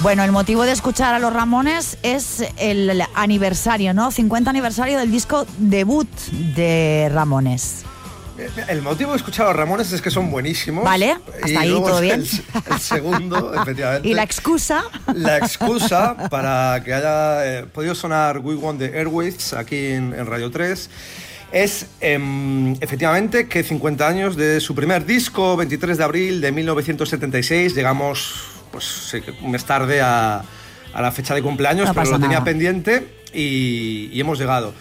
Bueno, el motivo de escuchar a los Ramones es el aniversario, ¿no? 50 aniversario del disco debut de Ramones. El motivo de escuchar a los Ramones es que son buenísimos. Vale, hasta ahí todo bien. El segundo, efectivamente. ¿Y la excusa? La excusa para que haya podido sonar We Want the Airwaves aquí en Radio 3 es efectivamente que 50 años de su primer disco, 23 de abril de 1976, llegamos pues sí, un mes tarde a la fecha de cumpleaños, no pero lo tenía nada. Pendiente y hemos llegado.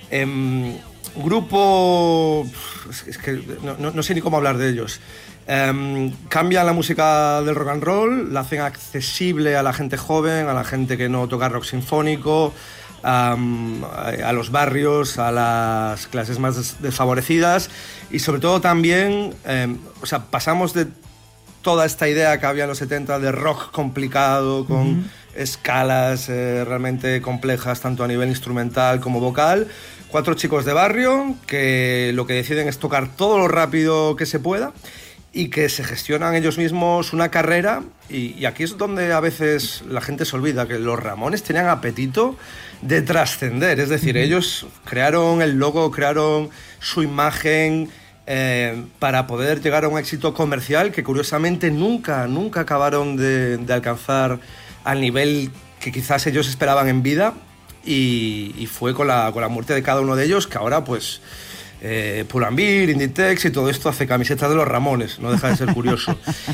Grupo, es que no sé ni cómo hablar de ellos. Cambian la música del rock and roll, la hacen accesible a la gente joven, a la gente que no toca rock sinfónico, a los barrios, a las clases más desfavorecidas y sobre todo también, pasamos de toda esta idea que había en los 70 de rock complicado, con escalas realmente complejas, tanto a nivel instrumental como vocal. 4 chicos de barrio que lo que deciden es tocar todo lo rápido que se pueda y que se gestionan ellos mismos una carrera. Y aquí es donde a veces la gente se olvida que los Ramones tenían apetito de trascender. Es decir, ellos crearon el logo, crearon su imagen para poder llegar a un éxito comercial que curiosamente nunca acabaron de alcanzar al nivel que quizás ellos esperaban en vida. Y fue con la muerte de cada uno de ellos que ahora pues Pull&Bear, Inditex y todo esto hace camisetas de los Ramones, no deja de ser curioso.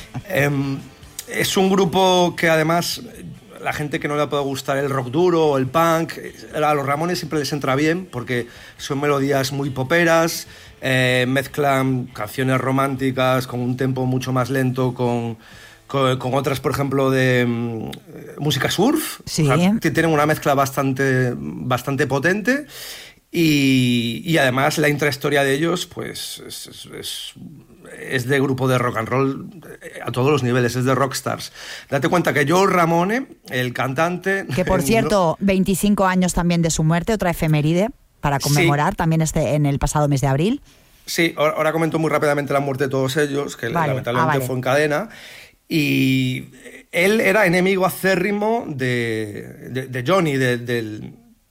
Es un grupo que además la gente que no le puede gustar el rock duro o el punk, a los Ramones siempre les entra bien porque son melodías muy poperas, mezclan canciones románticas con un tempo mucho más lento con otras, por ejemplo, de música surf. Sí. O sea, tienen una mezcla bastante potente y además la intrahistoria de ellos pues es de grupo de rock and roll a todos los niveles, es de rockstars. Date cuenta que Joe Ramone, el cantante... Que por cierto, 25 años también de su muerte, otra efeméride para conmemorar, sí. También en el pasado mes de abril. Sí, ahora comento muy rápidamente la muerte de todos ellos, que lamentablemente fue en cadena. Y él era enemigo acérrimo de Johnny, del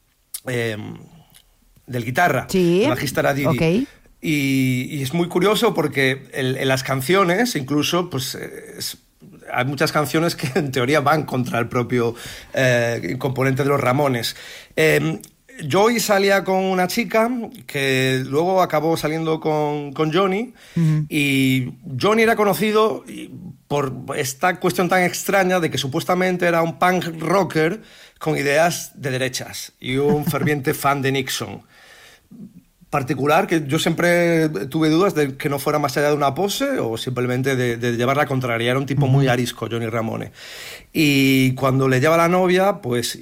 guitarra, sí, el bajista era Didi. Okay. Y es muy curioso porque en las canciones, incluso, pues hay muchas canciones que en teoría van contra el propio componente de los Ramones. Joey salía con una chica que luego acabó saliendo con Johnny, y Johnny era conocido por esta cuestión tan extraña de que supuestamente era un punk rocker con ideas de derechas y un ferviente fan de Nixon. Particular que yo siempre tuve dudas de que no fuera más allá de una pose o simplemente de llevar la contraria. Era un tipo muy arisco, Johnny Ramone. Y cuando le lleva la novia, pues,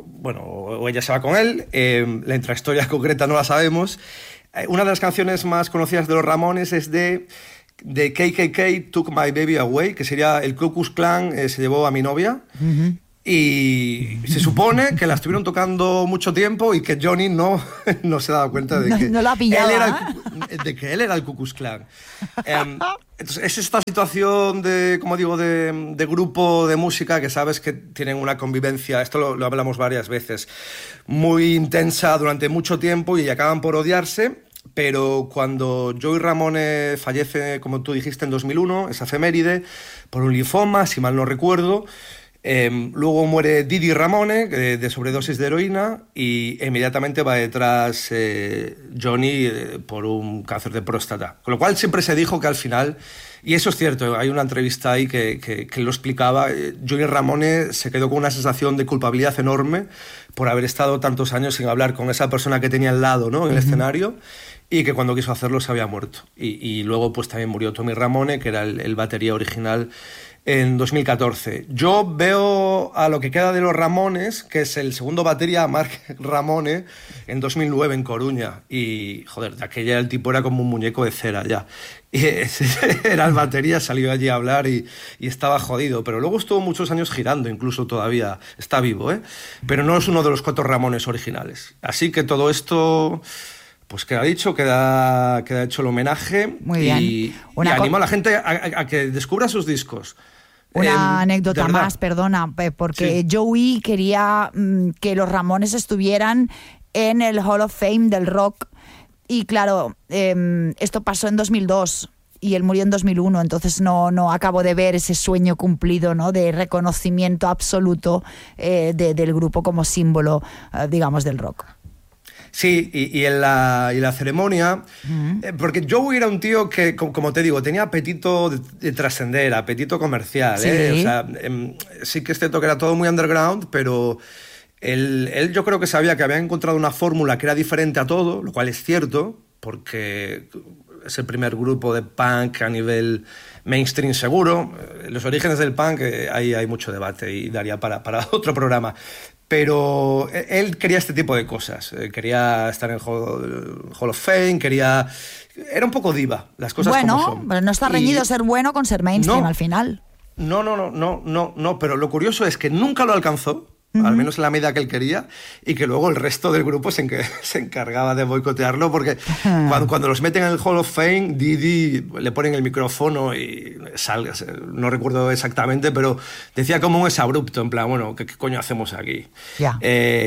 o ella se va con él, la intrahistoria concreta no la sabemos. Una de las canciones más conocidas de los Ramones es de KKK, Took My Baby Away, que sería el Ku Klux Klan se llevó a mi novia. Y se supone que la estuvieron tocando mucho tiempo y que Johnny no se daba cuenta de que, no la pillaba. él era el Ku Klux Klan. Entonces es esta situación de grupo de música que sabes que tienen una convivencia, esto lo hablamos varias veces, muy intensa durante mucho tiempo y acaban por odiarse. Pero cuando Joey Ramone fallece, como tú dijiste, en 2001, esa efeméride, por un linfoma, si mal no recuerdo. Luego muere Didi Ramone de sobredosis de heroína y inmediatamente va detrás Johnny por un cáncer de próstata. Con lo cual siempre se dijo que al final, y eso es cierto, hay una entrevista ahí que lo explicaba, Johnny Ramone se quedó con una sensación de culpabilidad enorme por haber estado tantos años sin hablar con esa persona que tenía al lado, ¿no?, en el escenario, y que cuando quiso hacerlo se había muerto. Y luego pues también murió Tommy Ramone, que era el batería original, en 2014. Yo veo a lo que queda de los Ramones, que es el segundo batería, Mark Ramone, en 2009 en Coruña. Y, joder, de aquella el tipo era como un muñeco de cera ya. Y era el batería, salió allí a hablar y estaba jodido. Pero luego estuvo muchos años girando, incluso todavía está vivo, ¿eh? Pero no es uno de los 4 Ramones originales. Así que todo esto... Pues queda dicho, queda hecho el homenaje. Muy bien. Y animo a la gente a que descubra sus discos. Una anécdota más, perdona, porque Joey quería que los Ramones estuvieran en el Hall of Fame del rock y claro, esto pasó en 2002 y él murió en 2001, entonces no acabo de ver ese sueño cumplido, ¿no? De reconocimiento absoluto del grupo como símbolo, digamos, del rock. Sí, y en la ceremonia, porque Joey era un tío que, como te digo, tenía apetito de trascender, apetito comercial. Sí. O sea, sí que es cierto que era todo muy underground, pero él yo creo que sabía que había encontrado una fórmula que era diferente a todo, lo cual es cierto, porque es el primer grupo de punk a nivel mainstream seguro. Los orígenes del punk, ahí hay mucho debate y daría para otro programa. Pero él quería este tipo de cosas. Quería estar en el Hall of Fame, era un poco diva, las cosas como son. Pero no está reñido ser bueno con ser mainstream al final. No, pero lo curioso es que nunca lo alcanzó, al menos en la medida que él quería, y que luego el resto del grupo se encargaba de boicotearlo, porque cuando los meten en el Hall of Fame, Didi le ponen el micrófono y salga, no recuerdo exactamente, pero decía como un exabrupto, en plan, bueno, ¿qué coño hacemos aquí? Yeah.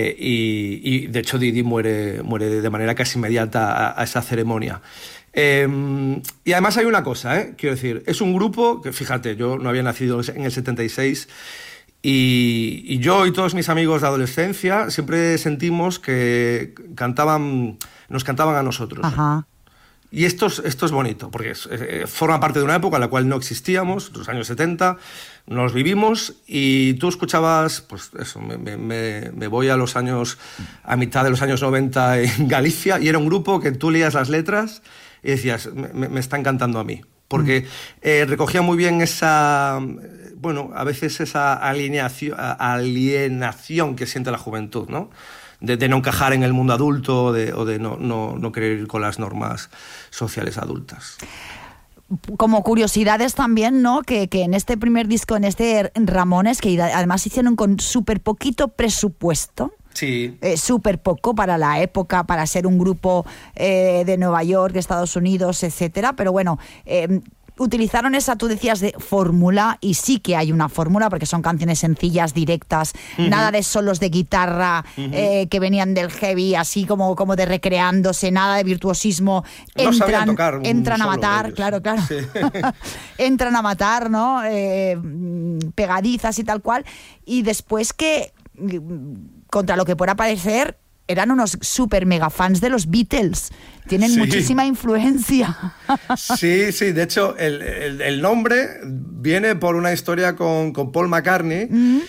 Y de hecho Didi muere de manera casi inmediata a esa ceremonia. Y además hay una cosa, quiero decir, es un grupo que, fíjate, yo no había nacido en el 76, y yo y todos mis amigos de adolescencia siempre sentimos que nos cantaban a nosotros. Ajá. Y esto es bonito, porque forma parte de una época en la cual no existíamos, los años 70, nos vivimos, y tú escuchabas, pues eso, me voy a mitad de los años 90 en Galicia, y era un grupo que tú leías las letras y decías, me están cantando a mí. Porque recogía muy bien a veces esa alienación que siente la juventud, ¿no? De no encajar en el mundo adulto o de no querer ir con las normas sociales adultas. Como curiosidades también, ¿no? Que en este primer disco, en este Ramones, que además hicieron con súper poquito presupuesto. Sí. Súper poco para la época, para ser un grupo de Nueva York, de Estados Unidos, etcétera. Pero bueno, utilizaron esa, tú decías, de fórmula, y sí que hay una fórmula, porque son canciones sencillas, directas, nada de solos de guitarra que venían del heavy, así como de recreándose, nada de virtuosismo. Entran a matar, claro. Sí. Entran a matar, ¿no? Pegadizas y tal cual. Y después que, contra lo que pueda parecer, eran unos super mega fans de los Beatles. Tienen muchísima influencia. Sí, de hecho, el nombre viene por una historia con Paul McCartney,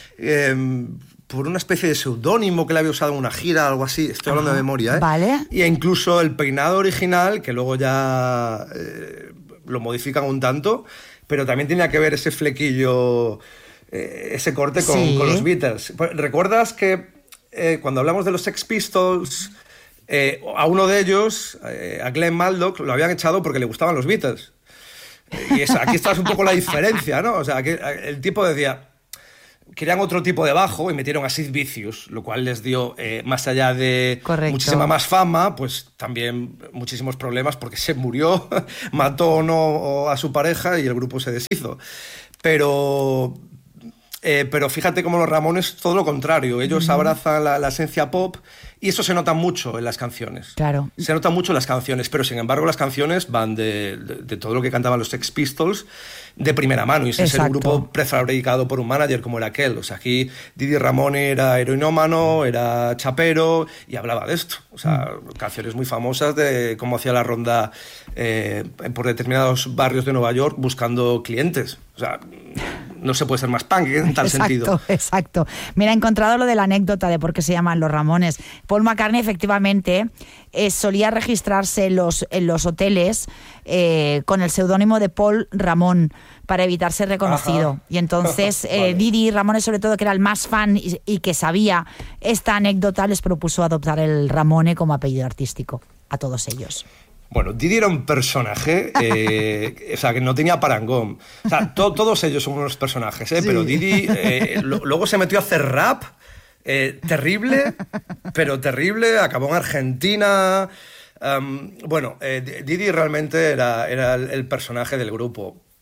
por una especie de seudónimo que le había usado en una gira, algo así. Estoy hablando de memoria, Vale. Y incluso el peinado original, que luego ya lo modifican un tanto, pero también tenía que ver ese flequillo, ese corte con los Beatles. ¿Recuerdas que cuando hablamos de los Sex Pistols, a uno de ellos, a Glenn Maldock, lo habían echado porque le gustaban los Beatles? Y aquí está un poco la diferencia, ¿no? O sea, que el tipo decía, querían otro tipo de bajo y metieron a Sid Vicious, lo cual les dio, más allá de muchísima más fama, pues también muchísimos problemas, porque se murió, mató o no a su pareja y el grupo se deshizo. Pero fíjate cómo los Ramones, todo lo contrario. Ellos abrazan la esencia pop, y eso se nota mucho en las canciones. Claro. Se nota mucho en las canciones, pero sin embargo las canciones van de todo lo que cantaban los Sex Pistols de primera mano, y sin ser un grupo prefabricado por un manager como era aquel. O sea, aquí Didi Ramone era heroinómano, era chapero, y hablaba de esto. O sea, canciones muy famosas de cómo hacía la ronda por determinados barrios de Nueva York buscando clientes. O sea, no se puede ser más punk en tal sentido. Exacto. Mira, he encontrado lo de la anécdota de por qué se llaman los Ramones. Paul McCartney, efectivamente, solía registrarse en los hoteles con el seudónimo de Paul Ramón, para evitar ser reconocido. Ajá. Y entonces vale. Didi Ramones, sobre todo, que era el más fan y que sabía esta anécdota, les propuso adoptar el Ramone como apellido artístico a todos ellos. Bueno, Didi era un personaje, o sea, que no tenía parangón. O sea, todos ellos son unos personajes, sí. Pero Didi luego se metió a hacer rap, terrible, pero terrible, acabó en Argentina. Didi realmente era el personaje del grupo.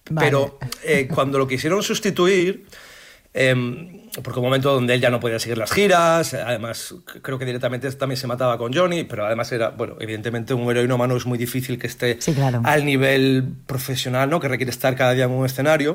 Vale. Pero cuando lo quisieron sustituir, porque un momento donde él ya no podía seguir las giras, además creo que directamente también se mataba con Johnny, pero además era, bueno, evidentemente un heroinómano es muy difícil que esté al nivel profesional, ¿no? Que requiere estar cada día en un escenario.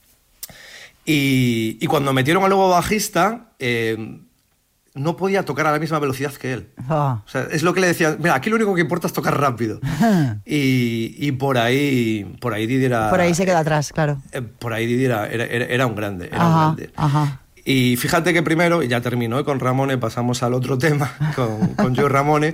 Y cuando metieron al nuevo bajista, no podía tocar a la misma velocidad que él. O sea, es lo que le decía, mira, aquí lo único que importa es tocar rápido. Y por ahí Didi era... Por ahí se queda atrás, claro. Por ahí Didi era un grande. Un grande. Y fíjate que primero, y ya terminó con Ramone, pasamos al otro tema, con Joey Ramone.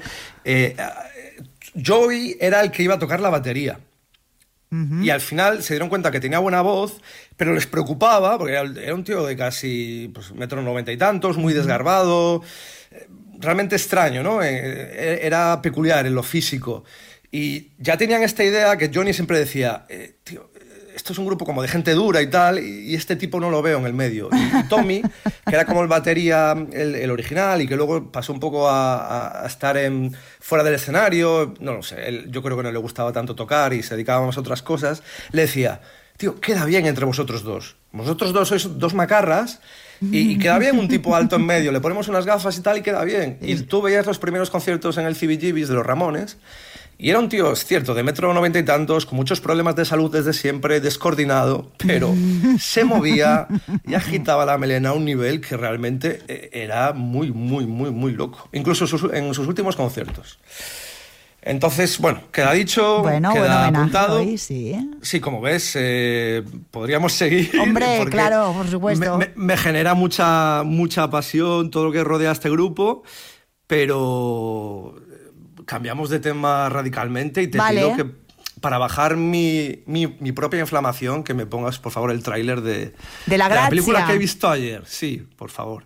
Joey era el que iba a tocar la batería. Y al final se dieron cuenta que tenía buena voz, pero les preocupaba, porque era un tío de casi 1,90 m y tantos, muy desgarbado, realmente extraño, ¿no? Era peculiar en lo físico. Y ya tenían esta idea que Johnny siempre decía, tío, esto es un grupo como de gente dura y tal, y este tipo no lo veo en el medio. Y Tommy, que era como el batería, el original, y que luego pasó un poco a estar fuera del escenario, no lo sé, yo creo que no le gustaba tanto tocar y se dedicaba más a otras cosas, le decía, tío, queda bien entre vosotros dos. Vosotros dos sois dos macarras y queda bien un tipo alto en medio, le ponemos unas gafas y tal y queda bien. Y tú veías los primeros conciertos en el CBGBs de los Ramones, y era un tío, es cierto, de 1,90 m y tantos, con muchos problemas de salud desde siempre, descoordinado, pero se movía y agitaba la melena a un nivel que realmente era muy, muy, muy, muy loco. Incluso en sus últimos conciertos. Entonces, bueno, queda dicho, queda apuntado. Hoy, sí. Sí, como ves, podríamos seguir. Hombre, claro, por supuesto. Me genera mucha pasión todo lo que rodea a este grupo, pero... cambiamos de tema radicalmente y te pido que, para bajar mi propia inflamación, que me pongas, por favor, el tráiler de la película que he visto ayer. Sí, por favor.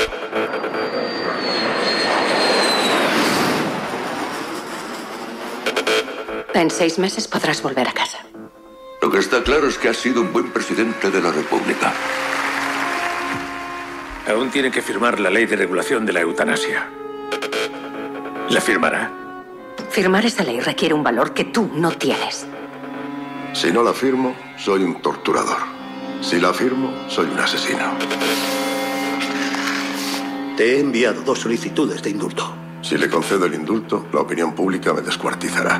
En 6 meses podrás volver a casa. Lo que está claro es que has sido un buen presidente de la República. Aún tiene que firmar la ley de regulación de la eutanasia. ¿La firmará? Firmar esa ley requiere un valor que tú no tienes. Si no la firmo, soy un torturador. Si la firmo, soy un asesino. Te he enviado 2 solicitudes de indulto. Si le concedo el indulto, la opinión pública me descuartizará.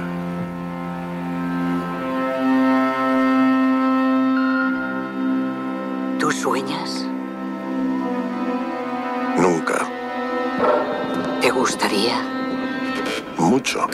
¿Tú sueñas? Nunca. ¿Te gustaría? Mucho.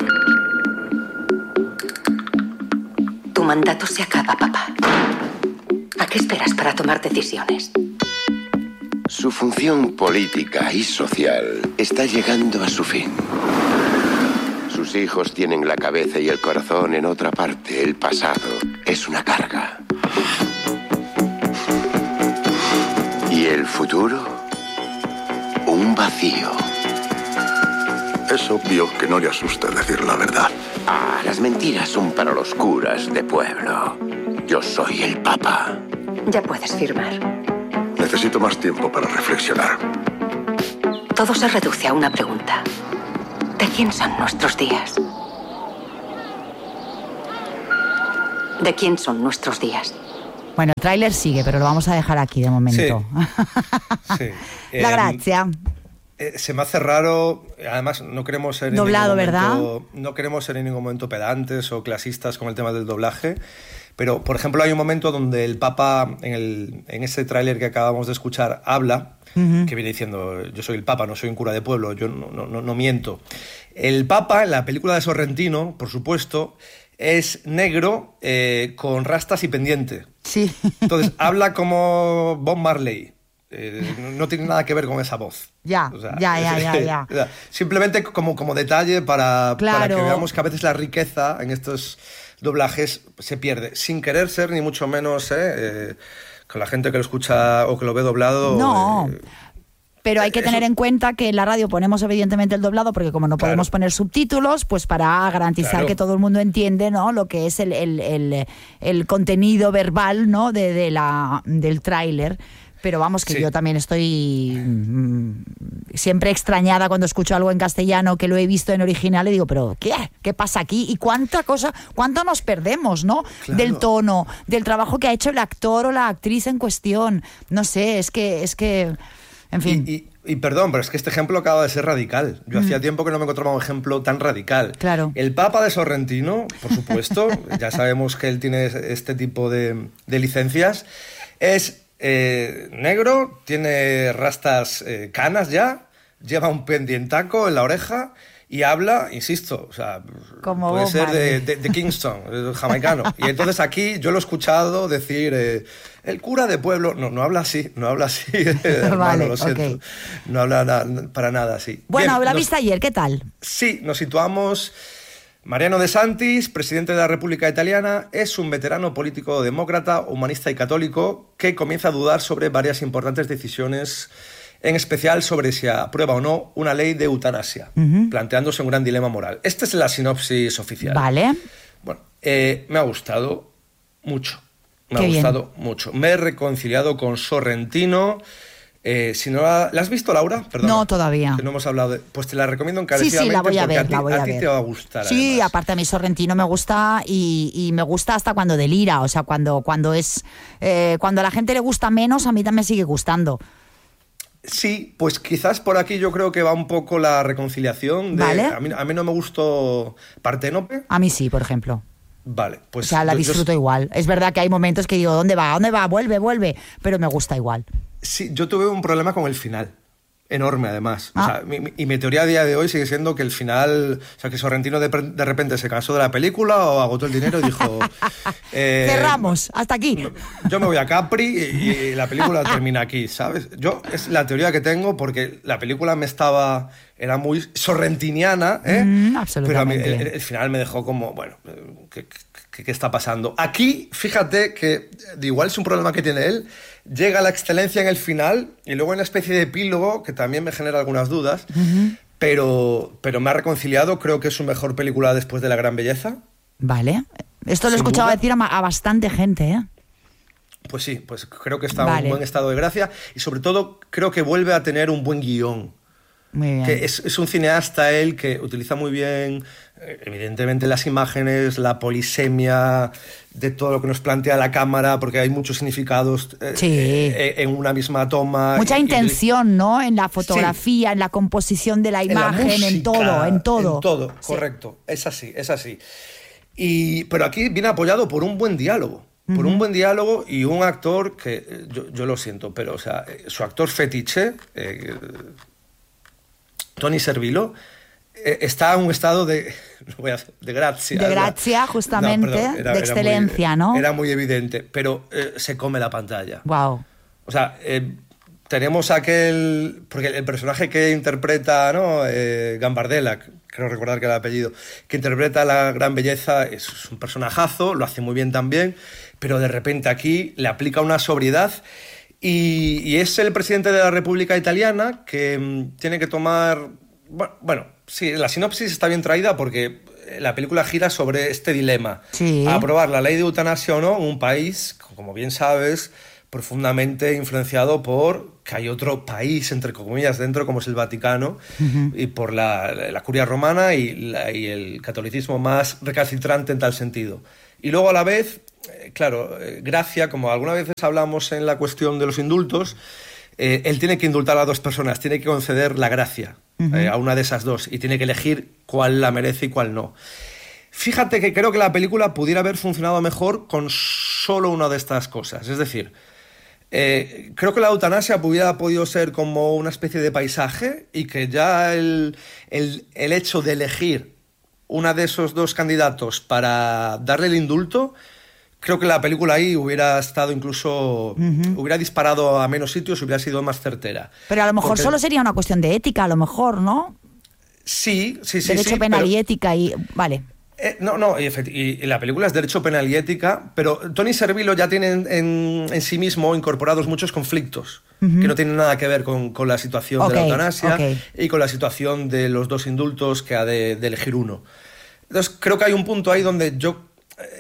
Tu mandato se acaba, papá. ¿A qué esperas para tomar decisiones? Su función política y social está llegando a su fin. Sus hijos tienen la cabeza y el corazón en otra parte. El pasado es una carga. Y el futuro, un vacío. Es obvio que no le asusta decir la verdad. Ah, las mentiras son para los curas de pueblo. Yo soy el Papa. Ya puedes firmar. Necesito más tiempo para reflexionar. Todo se reduce a una pregunta. ¿De quién son nuestros días? ¿De quién son nuestros días? Bueno, el tráiler sigue, pero lo vamos a dejar aquí de momento. Sí. La gracia. Se me hace raro, además no queremos ser doblado, ¿verdad? No queremos ser en ningún momento pedantes o clasistas con el tema del doblaje, pero por ejemplo hay un momento donde el Papa en ese tráiler que acabamos de escuchar habla, que viene diciendo yo soy el Papa, no soy un cura de pueblo, yo no miento. El Papa en la película de Sorrentino, por supuesto, es negro con rastas y pendiente. Sí. Entonces habla como Bob Marley. No tiene nada que ver con esa voz. Ya. Simplemente como detalle para que veamos que a veces la riqueza en estos doblajes se pierde, sin querer ser ni mucho menos con la gente que lo escucha o que lo ve doblado. No. Pero hay que tener en cuenta que en la radio ponemos evidentemente el doblado porque como no podemos poner subtítulos, pues para garantizar que todo el mundo entiende, ¿no?, lo que es el contenido verbal, ¿no?, del tráiler. Pero vamos, que Sí. yo también estoy siempre extrañada cuando escucho algo en castellano que lo he visto en original y digo, pero ¿qué pasa aquí? Y cuánto nos perdemos, ¿no? Claro. Del tono, del trabajo que ha hecho el actor o la actriz en cuestión. No sé, es que en fin. Y perdón, pero es que este ejemplo acaba de ser radical. Yo hacía tiempo que no me encontraba un ejemplo tan radical. Claro. El Papa de Sorrentino, por supuesto, ya sabemos que él tiene este tipo de licencias, es negro, tiene rastas canas ya, lleva un pendientaco en la oreja y habla, insisto, o sea, Como puede Bob ser Marley. de Kingston, jamaicano. Y entonces aquí yo lo he escuchado decir, el cura de pueblo, no habla así, hermano, Vale, lo siento. ok. No habla para nada así. Bueno, Bien, la viste ayer, ¿qué tal? Sí, nos situamos. Mariano De Santis, presidente de la República Italiana, es un veterano político demócrata, humanista y católico que comienza a dudar sobre varias importantes decisiones, en especial sobre si aprueba o no una ley de eutanasia, planteándose un gran dilema moral. Esta es la sinopsis oficial. Vale. Bueno, me ha gustado mucho. Me Qué ha bien. gustado mucho. Me he reconciliado con Sorrentino. Si no ¿la has visto, Laura? Perdona, No, todavía. que no hemos hablado de... Pues te la recomiendo Sí, encarecidamente la voy a porque ver, la voy a ti ver. te va a gustar. Sí, además. aparte a mí Sorrentino me gusta y me gusta hasta cuando delira, o sea, cuando a la gente le gusta menos, a mí también sigue gustando. Sí, pues quizás por aquí yo creo que va un poco la reconciliación. Vale. A mí no me gustó Parténope. A mí sí, por ejemplo. Vale, pues... O sea, la disfruto igual. Es verdad que hay momentos que digo, ¿dónde va? Vuelve, pero me gusta igual. Sí, yo tuve un problema con el final. Enorme, además. Ah. O sea, mi teoría a día de hoy sigue siendo que el final... O sea, que Sorrentino de repente se cansó de la película o agotó el dinero y dijo... Cerramos, hasta aquí. Yo me voy a Capri y la película termina aquí, ¿sabes? Es la teoría que tengo porque la película era muy sorrentiniana, ¿eh? Pero a mí Absolutamente. el final me dejó como, bueno, ¿qué está pasando? Aquí, fíjate que igual es un problema que tiene él, llega a la excelencia en el final y luego en una especie de epílogo que también me genera algunas dudas, pero me ha reconciliado, creo que es su mejor película después de La Gran Belleza. Vale. Esto lo he Sin escuchado duda. decir a bastante gente, ¿eh? Pues sí, pues creo que está en Vale. un buen estado de gracia y sobre todo creo que vuelve a tener un buen guión. Muy bien. Que es un cineasta él que utiliza muy bien, evidentemente, las imágenes, la polisemia de todo lo que nos plantea la cámara, porque hay muchos significados Sí. en una misma toma. Mucha Y- intención, ¿no? En la fotografía, en la composición de la en la imagen, música, en todo. En todo, Sí. correcto. Es así. Pero aquí viene apoyado por un buen diálogo. Por un buen diálogo y un actor que, yo lo siento, pero o sea, su actor fetiche, Tony Servillo, está en un estado de gracia. De gracia, justamente, perdón, de excelencia, ¿no? Era muy evidente, pero se come la pantalla. Wow. O sea, tenemos porque el personaje que interpreta, ¿no? Gambardella, creo recordar que era el apellido, que interpreta La Gran Belleza, es un personajazo, lo hace muy bien también, pero de repente aquí le aplica una sobriedad y es el presidente de la República Italiana que tiene que tomar... Bueno, sí, la sinopsis está bien traída porque la película gira sobre este dilema. Sí. Aprobar la ley de eutanasia o no en un país, como bien sabes, profundamente influenciado por que hay otro país, entre comillas, dentro, como es el Vaticano, y por la curia romana y el catolicismo más recalcitrante en tal sentido. Y luego a la vez, claro, Gracia, como algunas veces hablamos en la cuestión de los indultos, él tiene que indultar a dos personas, tiene que conceder la gracia a una de esas dos y tiene que elegir cuál la merece y cuál no. Fíjate que creo que la película pudiera haber funcionado mejor con solo una de estas cosas. Es decir, creo que la eutanasia hubiera podido ser como una especie de paisaje y que ya el hecho de elegir una de esos dos candidatos para darle el indulto, creo que la película ahí hubiera estado incluso... hubiera disparado a menos sitios, hubiera sido más certera. Pero a lo mejor Porque- solo sería una cuestión de ética, a lo mejor, ¿no? Sí. Derecho penal pero- y ética y... Vale. y la película es derecho penal y ética, pero Tony Servillo ya tiene en sí mismo incorporados muchos conflictos que no tienen nada que ver con la situación de la Ok, eutanasia ok. y con la situación de los dos indultos que ha de elegir uno. Entonces creo que hay un punto ahí donde yo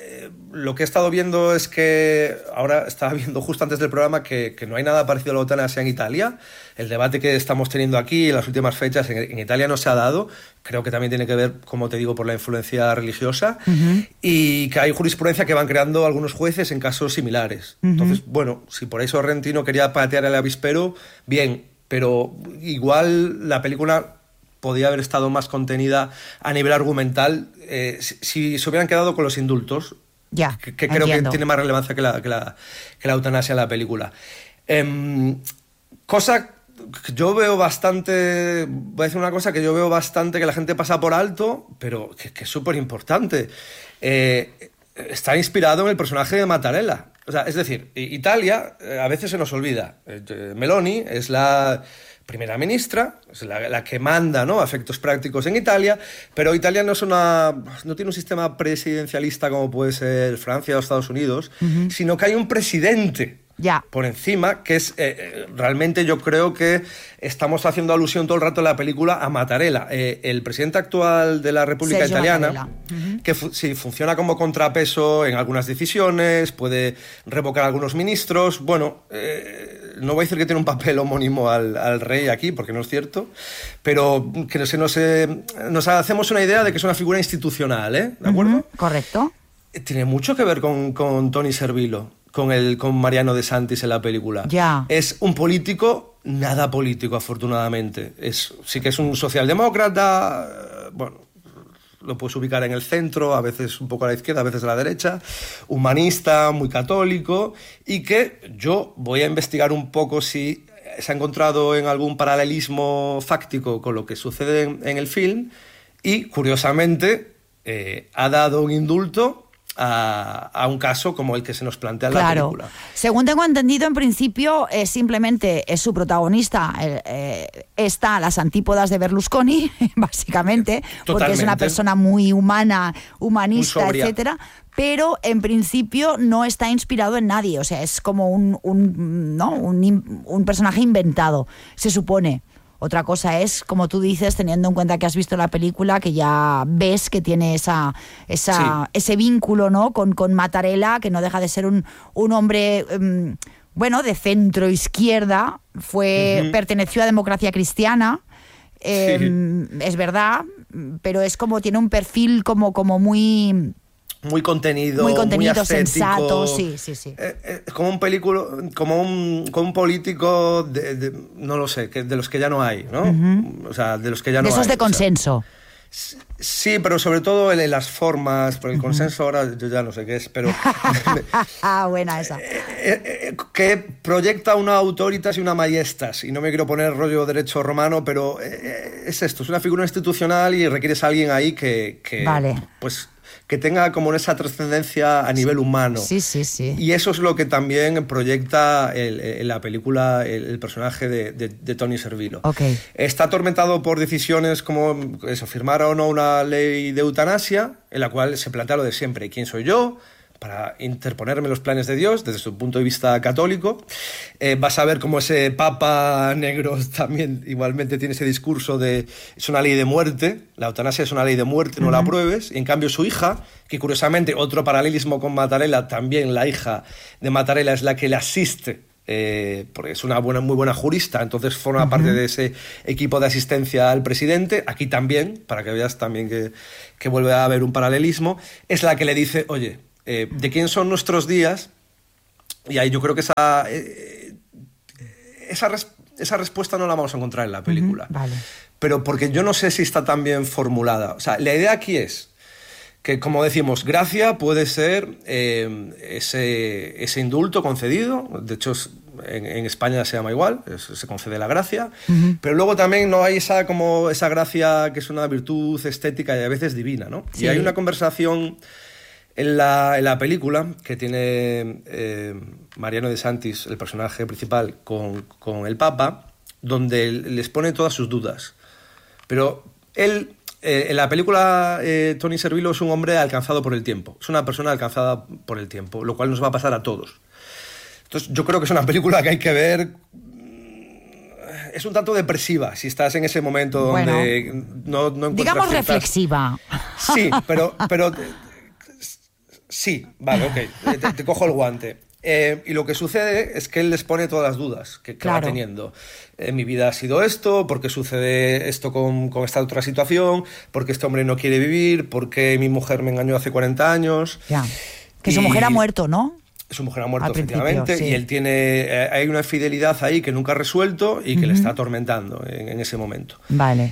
lo que he estado viendo es que, ahora estaba viendo justo antes del programa que no hay nada parecido a la eutanasia en Italia. El debate que estamos teniendo aquí en las últimas fechas en Italia no se ha dado. Creo que también tiene que ver, como te digo, por la influencia religiosa, y que hay jurisprudencia que van creando algunos jueces en casos similares. Entonces, bueno, si por eso Sorrentino quería patear el avispero, bien, pero igual la película podía haber estado más contenida a nivel argumental si se hubieran quedado con los indultos, que creo que tiene más relevancia que la eutanasia en la película. Cosa que yo veo bastante, voy a decir una cosa que yo veo bastante que la gente pasa por alto, pero que es súper importante. Está inspirado en el personaje de Mattarella. O sea, es decir, Italia a veces se nos olvida. Meloni es la primera ministra, es la que manda, ¿no?, a efectos prácticos en Italia, pero Italia no tiene un sistema presidencialista como puede ser Francia o Estados Unidos, sino que hay un presidente por encima, que es realmente, yo creo que estamos haciendo alusión todo el rato en la película a Mattarella, el presidente actual de la República Sergio Italiana, que sí, funciona como contrapeso en algunas decisiones, puede revocar a algunos ministros. Bueno, no voy a decir que tiene un papel homónimo al rey aquí, porque no es cierto, pero que nos hacemos una idea de que es una figura institucional, ¿de acuerdo? Correcto. Tiene mucho que ver con Tony Servillo, con Mariano De Santis en la película. Es un político, nada político, afortunadamente. Sí que es un socialdemócrata, bueno, lo puedes ubicar en el centro, a veces un poco a la izquierda, a veces a la derecha, humanista, muy católico, y que yo voy a investigar un poco si se ha encontrado en algún paralelismo fáctico con lo que sucede en el film, y curiosamente ha dado un indulto a un caso como el que se nos plantea en la película. Según tengo entendido, en principio simplemente es su protagonista, está a las antípodas de Berlusconi, básicamente, porque es una persona muy humana, humanista, etcétera, pero en principio no está inspirado en nadie, o sea, es como un personaje inventado, se supone. Otra cosa es, como tú dices, teniendo en cuenta que has visto la película, que ya ves que tiene ese vínculo, ¿no?, con Mattarella, que no deja de ser un hombre, de centro izquierda, perteneció a Democracia Cristiana, es verdad, pero es como tiene un perfil como muy contenido, muy ascético, sensato, sí. Como un político no lo sé, de los que ya no hay, ¿no? O sea, de los que ya no hay. De esos de consenso. Sí, pero sobre todo en las formas, por el consenso ahora yo ya no sé qué es, pero... Buena esa. Que proyecta una autoritas y una majestas, y no me quiero poner rollo derecho romano, pero es esto, es una figura institucional y requieres a alguien ahí que que tenga como esa trascendencia a nivel humano. Sí. Y eso es lo que también proyecta en la película el personaje de Tony Servillo. Está atormentado por decisiones como eso, firmar o no una ley de eutanasia, en la cual se plantea lo de siempre: ¿quién soy yo para interponerme en los planes de Dios desde su punto de vista católico? Vas a ver cómo ese papa negro también igualmente tiene ese discurso de es una ley de muerte, la eutanasia es una ley de muerte, no la apruebes. Y en cambio su hija, que curiosamente, otro paralelismo con Mattarella, también la hija de Mattarella es la que le asiste, porque es una muy buena jurista, entonces forma parte de ese equipo de asistencia al presidente. Aquí también, para que veas también que vuelve a haber un paralelismo, es la que le dice, oye, ¿de quién son nuestros días? Y ahí yo creo que esa respuesta no la vamos a encontrar en la película. Pero porque yo no sé si está tan bien formulada. O sea, la idea aquí es que, como decimos, gracia puede ser ese indulto concedido. De hecho, en España se llama igual, se concede la gracia. Pero luego también no hay esa gracia que es una virtud estética y a veces divina, ¿no? Y hay una conversación en la película que tiene Mariano De Santis, el personaje principal, con el Papa, donde les pone todas sus dudas. Pero él, en la película, Tony Servillo es un hombre alcanzado por el tiempo. Es una persona alcanzada por el tiempo, lo cual nos va a pasar a todos. Entonces yo creo que es una película que hay que ver. Es un tanto depresiva si estás en ese momento donde no encuentras digamos reflexiva. Sí, pero Sí, vale, ok, te cojo el guante. Y lo que sucede es que él les pone todas las dudas que va teniendo. Mi vida ha sido esto, ¿por qué sucede esto con esta otra situación? ¿Por qué este hombre no quiere vivir? ¿Por qué mi mujer me engañó hace 40 años? Ya. Que su mujer ha muerto, ¿no? Su mujer ha muerto, efectivamente, sí. Y él tiene... hay una infidelidad ahí que nunca ha resuelto y que le está atormentando en ese momento. Vale.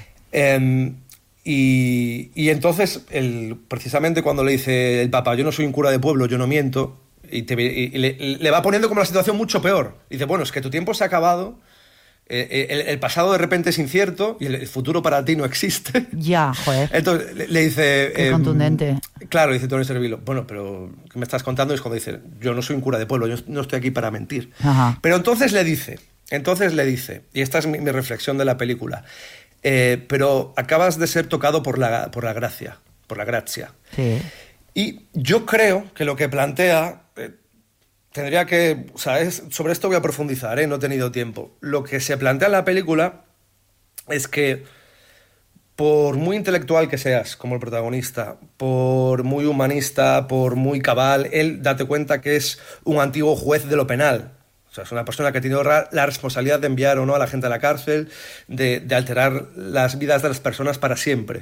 Y entonces, precisamente cuando le dice el Papa, yo no soy un cura de pueblo, yo no miento, y le va poniendo como la situación mucho peor. Dice, bueno, es que tu tiempo se ha acabado, el pasado de repente es incierto y el futuro para ti no existe. Ya, joder. Entonces le dice... Qué contundente. Claro, dice Tony Servillo, bueno, pero ¿qué me estás contando? Es cuando dice, yo no soy un cura de pueblo, yo no estoy aquí para mentir. Ajá. Pero entonces le dice, y esta es mi reflexión de la película, pero acabas de ser tocado por la gracia, por la gracia. Sí. Y yo creo que lo que plantea... tendría que... O sea, sobre esto voy a profundizar, no he tenido tiempo. Lo que se plantea en la película es que por muy intelectual que seas como el protagonista, por muy humanista, por muy cabal, él, date cuenta que es un antiguo juez de lo penal. O sea, es una persona que ha tenido la responsabilidad de enviar o no a la gente a la cárcel, de alterar las vidas de las personas para siempre.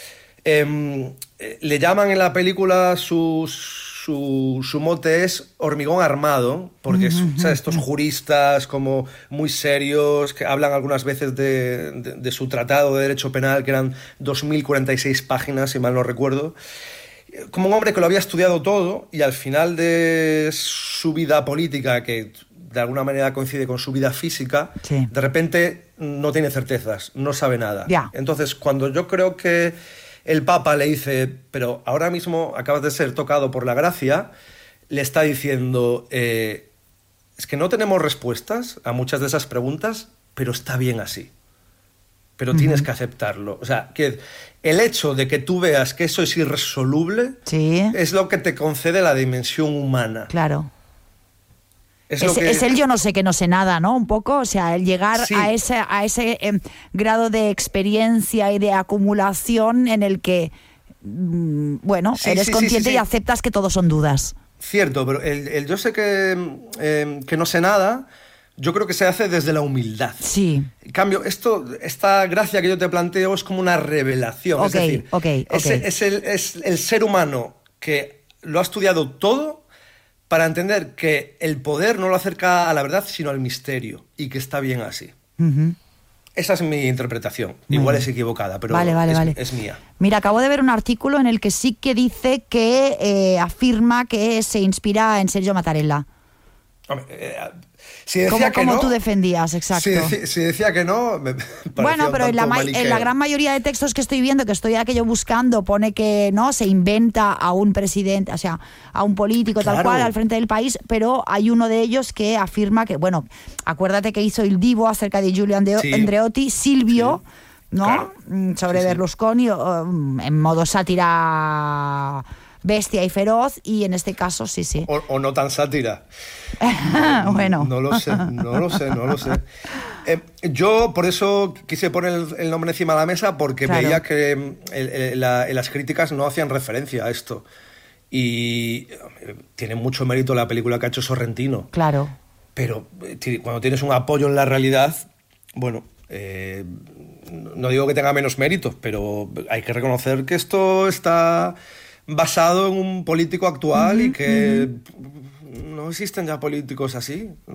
Le llaman en la película su mote es hormigón armado, porque estos juristas como muy serios, que hablan algunas veces de su tratado de derecho penal, que eran 2046 páginas, si mal no recuerdo, como un hombre que lo había estudiado todo y al final de su vida política, que de alguna manera coincide con su vida física, sí, de repente no tiene certezas, no sabe nada. Ya. Entonces, cuando yo creo que el Papa le dice, pero ahora mismo acabas de ser tocado por la gracia, le está diciendo, es que no tenemos respuestas a muchas de esas preguntas, pero está bien así. Pero tienes que aceptarlo. O sea, que el hecho de que tú veas que eso es irresoluble, sí, es lo que te concede la dimensión humana. Claro. Es el yo no sé que no sé nada, ¿no? Un poco, o sea, el llegar sí, a ese grado de experiencia y de acumulación en el que, bueno, sí, eres consciente y aceptas que todo son dudas. Cierto, pero el yo sé que no sé nada, yo creo que se hace desde la humildad. Sí. En cambio, esta gracia que yo te planteo es como una revelación. Es decir, es el ser humano que lo ha estudiado todo para entender que el poder no lo acerca a la verdad, sino al misterio, y que está bien así. Esa es mi interpretación. Igual es equivocada, pero es mía. Mira, acabo de ver un artículo en el que sí que dice que afirma que se inspira en Sergio Mattarella. Si decía como no, tú defendías, exacto. Si decía que no, me bueno, pero en la gran mayoría de textos que estoy viendo, que estoy aquello buscando, pone que no se inventa a un presidente, o sea, a un político tal cual al frente del país, pero hay uno de ellos que afirma que, bueno, acuérdate que hizo el Divo acerca de Giulio Andreotti, Silvio, ¿no? Claro. Sobre Berlusconi, en modo sátira bestia y feroz, y en este caso sí. O no tan sátira. Bueno. No lo sé. Yo por eso quise poner el nombre encima de la mesa, porque veía que las críticas no hacían referencia a esto. Y tiene mucho mérito la película que ha hecho Sorrentino. Claro. Pero cuando tienes un apoyo en la realidad, bueno, no digo que tenga menos mérito, pero hay que reconocer que esto está basado en un político actual y que no existen ya políticos así.